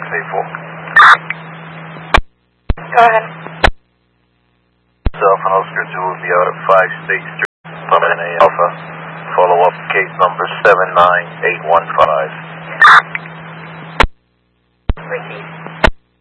Go ahead. Alpha Oscar 2 will be out at 5 State Street. NA Alpha. Follow up case number 79815.